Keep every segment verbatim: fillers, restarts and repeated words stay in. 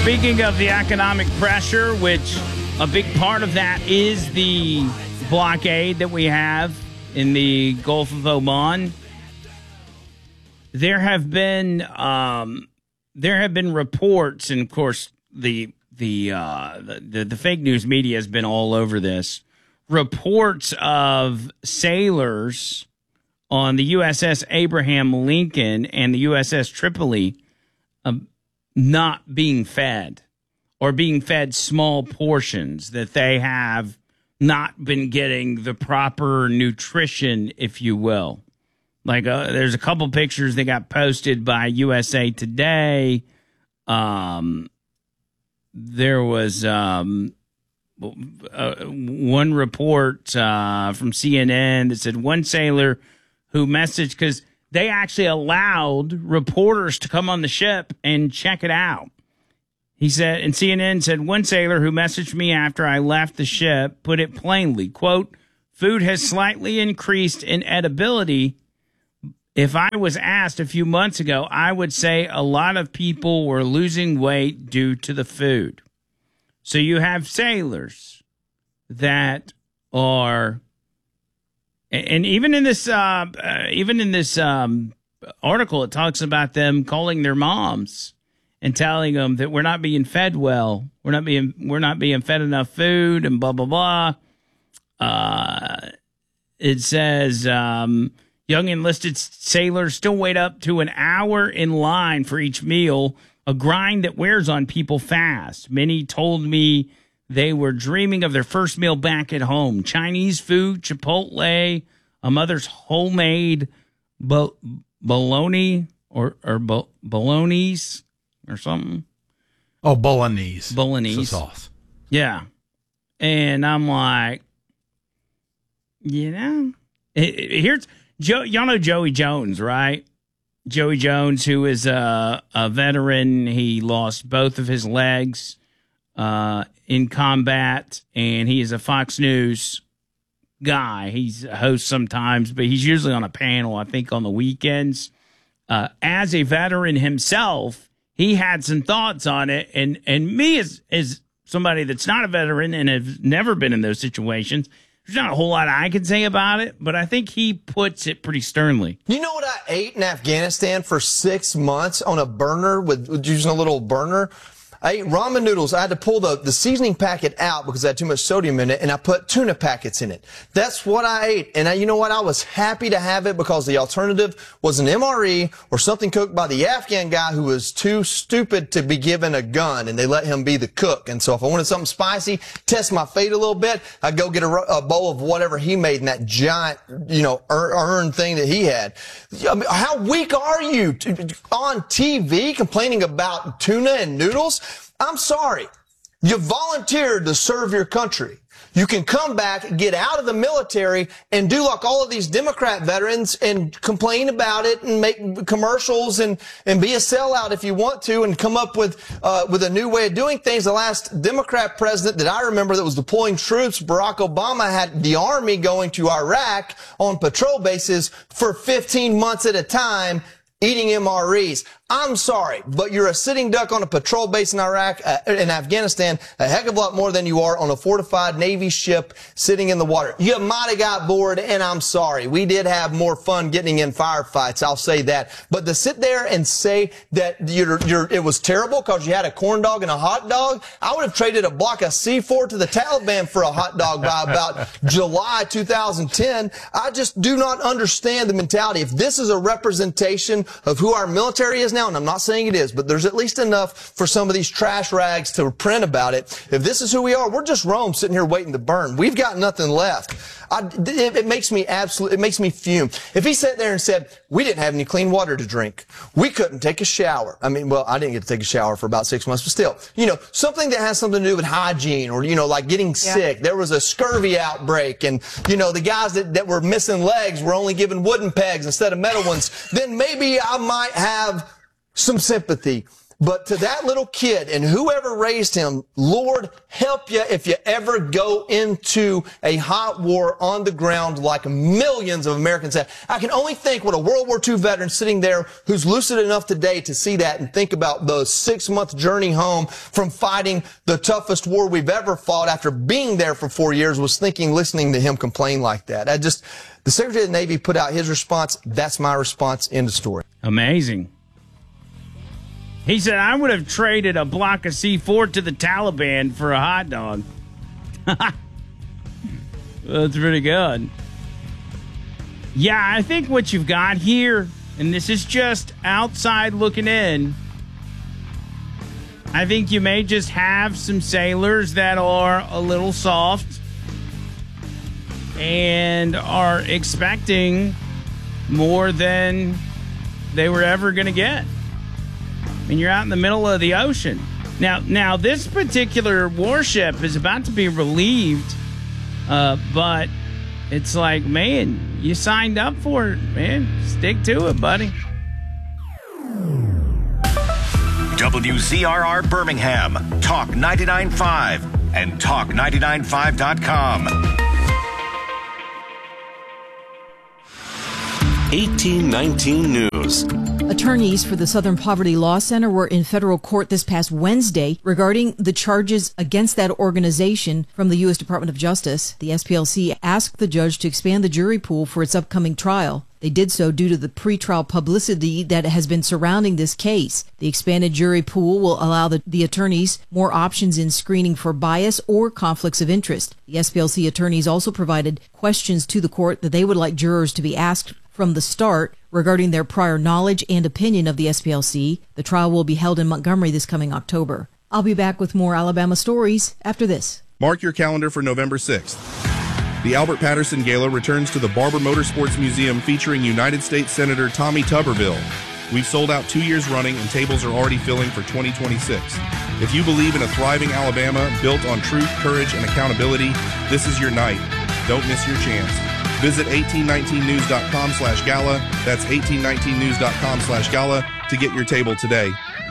Speaking of the economic pressure, which a big part of that is the blockade that we have in the Gulf of Oman, there have been um, there have been reports, and of course the the, uh, the the fake news media has been all over this. Reports of sailors on the U S S Abraham Lincoln and the U S S Tripoli um, not being fed, or being fed small portions, that they have not been getting the proper nutrition, if you will. Like uh, there's a couple pictures that got posted by U S A Today. Um, there was um, uh, one report uh, from C N N that said one sailor who messaged, because they actually allowed reporters to come on the ship and check it out. He said, and C N N said, one sailor who messaged me after I left the ship put it plainly, quote, food has slightly increased in edibility. If I was asked a few months ago, I would say a lot of people were losing weight due to the food. So you have sailors that are, and even in this, uh, uh, even in this um, article, it talks about them calling their moms and telling them that we're not being fed well, we're not being we're not being fed enough food, and blah blah blah. Uh, it says um, young enlisted sailors still wait up to an hour in line for each meal, a grind that wears on people fast. Many told me they were dreaming of their first meal back at home. Chinese food, Chipotle, a mother's homemade bo- bologna or, or bo- bolognese or something. Oh, bolognese. Bolognese. It's a sauce. Yeah. And I'm like, you know, it, it, here's, Joe, y'all know Joey Jones, right? Joey Jones, who is a, a veteran. He lost both of his legs uh, in combat, and he is a Fox News guy. He's a host sometimes, but he's usually on a panel, I think, on the weekends. Uh, as a veteran himself, he had some thoughts on it, and, and me as, as somebody that's not a veteran and has never been in those situations, there's not a whole lot I can say about it, but I think he puts it pretty sternly. You know what I ate in Afghanistan for six months on a burner with, with using a little burner? I ate ramen noodles. I had to pull the, the seasoning packet out because I had too much sodium in it, and I put tuna packets in it. That's what I ate. And I, you know what? I was happy to have it because the alternative was an M R E or something cooked by the Afghan guy who was too stupid to be given a gun, and they let him be the cook. And so if I wanted something spicy, test my fate a little bit, I'd go get a, a bowl of whatever he made in that giant, you know, urn thing that he had. I mean, how weak are you on T V complaining about tuna and noodles? I'm sorry. You volunteered to serve your country. You can come back, get out of the military, and do like all of these Democrat veterans and complain about it and make commercials and, and be a sellout if you want to and come up with, uh, with a new way of doing things. The last Democrat president that I remember that was deploying troops, Barack Obama, had the army going to Iraq on patrol bases for fifteen months at a time, eating M R Es. I'm sorry, but you're a sitting duck on a patrol base in Iraq, uh, in Afghanistan, a heck of a lot more than you are on a fortified Navy ship sitting in the water. You might have got bored, and I'm sorry. We did have more fun getting in firefights, I'll say that. But to sit there and say that you're, you're, it was terrible because you had a corn dog and a hot dog, I would have traded a block of C four to the Taliban for a hot dog by about July two thousand ten. I just do not understand the mentality. If this is a representation of who our military is now, and I'm not saying it is, but there's at least enough for some of these trash rags to print about it. If this is who we are, we're just Rome sitting here waiting to burn. We've got nothing left. I, it, it makes me absolutely, it makes me fume. If he sat there and said, we didn't have any clean water to drink, we couldn't take a shower. I mean, well, I didn't get to take a shower for about six months, but still, you know, something that has something to do with hygiene or, you know, like getting yeah. sick. There was a scurvy outbreak and, you know, the guys that, that were missing legs were only given wooden pegs instead of metal ones. Then maybe I might have some sympathy. But to that little kid and whoever raised him, Lord, help you if you ever go into a hot war on the ground like millions of Americans have. I can only think what a World War Two veteran sitting there who's lucid enough today to see that and think about the six-month journey home from fighting the toughest war we've ever fought after being there for four years was thinking, listening to him complain like that. I just, the Secretary of the Navy put out his response. That's my response. End of story. Amazing. He said, I would have traded a block of C four to the Taliban for a hot dog. That's pretty good. Yeah, I think what you've got here, and this is just outside looking in, I think you may just have some sailors that are a little soft and are expecting more than they were ever going to get. I mean, you're out in the middle of the ocean. Now, now this particular warship is about to be relieved, uh, but it's like, man, you signed up for it, man. Stick to it, buddy. W Z R R Birmingham, Talk ninety-nine point five, and talk ninety-nine point five dot com. eighteen nineteen News. Attorneys for the Southern Poverty Law Center were in federal court this past Wednesday regarding the charges against that organization from the U S Department of Justice. The S P L C asked the judge to expand the jury pool for its upcoming trial. They did so due to the pretrial publicity that has been surrounding this case. The expanded jury pool will allow the, the attorneys more options in screening for bias or conflicts of interest. The S P L C attorneys also provided questions to the court that they would like jurors to be asked from the start regarding their prior knowledge and opinion of the S P L C. The trial will be held in Montgomery this coming October. I'll be back with more Alabama stories after this. Mark your calendar for November sixth. The Albert Patterson Gala returns to the Barber Motorsports Museum featuring United States Senator Tommy Tuberville. We've sold out two years running and tables are already filling for twenty twenty-six. If you believe in a thriving Alabama built on truth, courage, and accountability, this is your night. Don't miss your chance. Visit eighteen nineteen news dot com slash gala. That's eighteen nineteen news dot com slash gala to get your table today.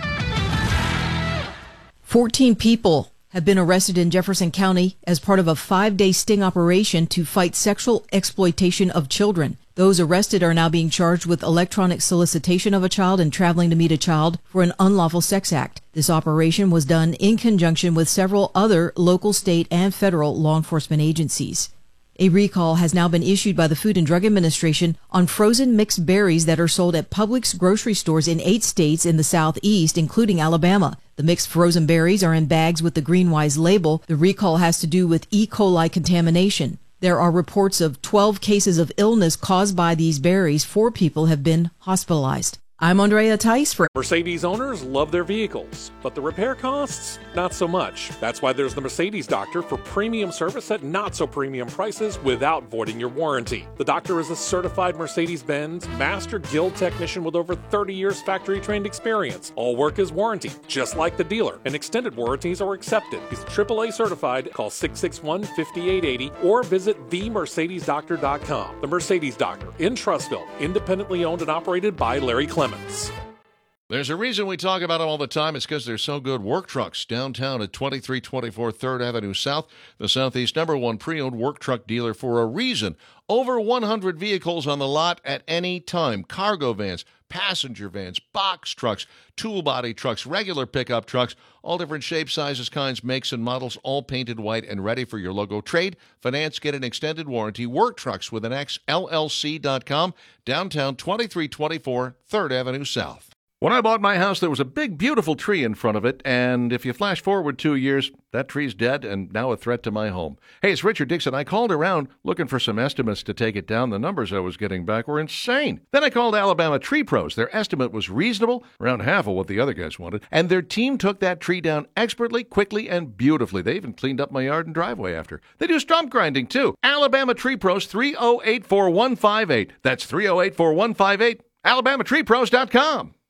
fourteen people have been arrested in Jefferson County as part of a five-day sting operation to fight sexual exploitation of children. Those arrested are now being charged with electronic solicitation of a child and traveling to meet a child for an unlawful sex act. This operation was done in conjunction with several other local, state, and federal law enforcement agencies. A recall has now been issued by the Food and Drug Administration on frozen mixed berries that are sold at Publix grocery stores in eight states in the Southeast, including Alabama. The mixed frozen berries are in bags with the GreenWise label. The recall has to do with E. coli contamination. There are reports of twelve cases of illness caused by these berries. Four people have been hospitalized. I'm Andrea Tice for Mercedes owners love their vehicles, but the repair costs, not so much. That's why there's the Mercedes Doctor for premium service at not so premium prices without voiding your warranty. The Doctor is a certified Mercedes-Benz Master Guild technician with over thirty years factory-trained experience. All work is warranted, just like the dealer, and extended warranties are accepted. He's triple A certified. Call six six one, five eight eight zero or visit the mercedes doctor dot com. The Mercedes Doctor in Trussville, independently owned and operated by Larry Clemens. There's a reason we talk about them all the time. It's because they're so good. Work Trucks downtown at twenty-three twenty-four third Avenue South, the Southeast number one pre-owned work truck dealer for a reason. Over one hundred vehicles on the lot at any time. Cargo vans, passenger vans, box trucks, tool body trucks, regular pickup trucks, all different shapes, sizes, kinds, makes, and models, all painted white and ready for your logo. Trade, finance, get an extended warranty. Work Trucks with an X, L L C dot com, downtown twenty-three twenty-four third Avenue South. When I bought my house, there was a big, beautiful tree in front of it, and if you flash forward two years, that tree's dead and now a threat to my home. Hey, it's Richard Dixon. I called around looking for some estimates to take it down. The numbers I was getting back were insane. Then I called Alabama Tree Pros. Their estimate was reasonable, around half of what the other guys wanted, and their team took that tree down expertly, quickly, and beautifully. They even cleaned up my yard and driveway after. They do stump grinding, too. Alabama Tree Pros, three oh eight, four one five eight. That's three oh eight, four one five eight. alabama tree pros dot com.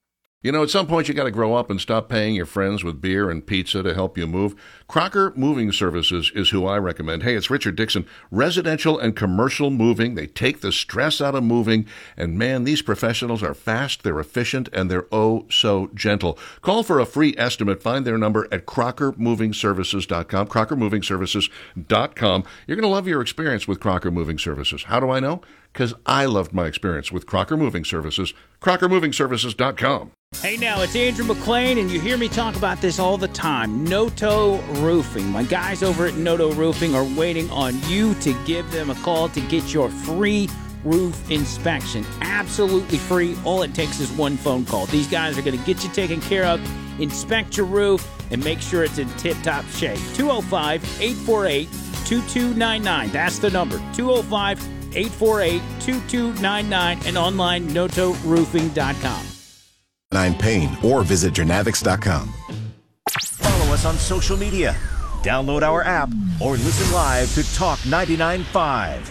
You know, at some point you got to grow up and stop paying your friends with beer and pizza to help you move. Crocker Moving Services is who I recommend. Hey, it's Richard Dixon. Residential and commercial moving. They take the stress out of moving. And man, these professionals are fast, they're efficient, and they're oh so gentle. Call for a free estimate. Find their number at crocker moving services dot com, crocker moving services dot com. You're going to love your experience with Crocker Moving Services. How do I know? Because I loved my experience with Crocker Moving Services. crocker moving services dot com. Hey now, it's Andrew McLean, and you hear me talk about this all the time. Noto Roofing. My guys over at Noto Roofing are waiting on you to give them a call to get your free roof inspection. Absolutely free. All it takes is one phone call. These guys are going to get you taken care of, inspect your roof, and make sure it's in tip-top shape. two oh five, eight four eight, two two nine nine. That's the number. two oh five, eight four eight, two two nine nine and online noto roofing dot com. Nine Pain or visit Jernavix dot com. Follow us on social media. Download our app or listen live to Talk ninety-nine point five.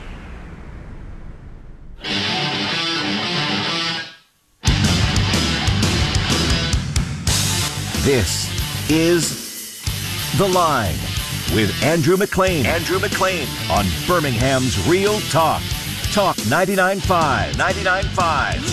This is The Line with Andrew McLean. Andrew McLean on Birmingham's Real Talk. Talk ninety-nine point five. ninety-nine point five.